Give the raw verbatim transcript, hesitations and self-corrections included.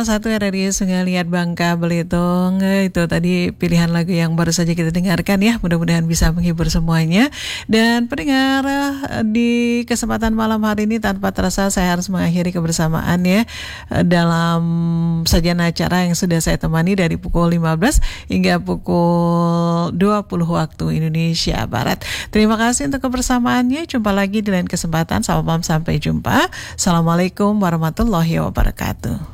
nol satu Radio Sungai Liat Bangka Belitung. Itu tadi pilihan lagu yang baru saja kita dengarkan ya. Mudah-mudahan bisa menghibur semuanya. Dan pendengar, di kesempatan malam hari ini tanpa terasa saya harus mengakhiri kebersamaan ya dalam sajian acara yang sudah saya temani dari pukul lima belas hingga pukul dua puluh waktu Indonesia Barat. Terima kasih untuk kebersamaannya. Jumpa lagi di lain kesempatan. Selamat malam, sampai jumpa. Assalamualaikum warahmatullahi wabarakatuh.